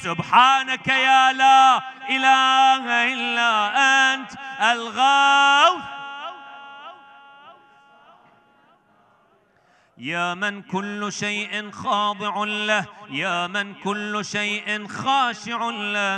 سبحانك يا لا إله إلا أنت الغوث، يا من كل شيء خاضع له، يا من كل شيء خاشع له.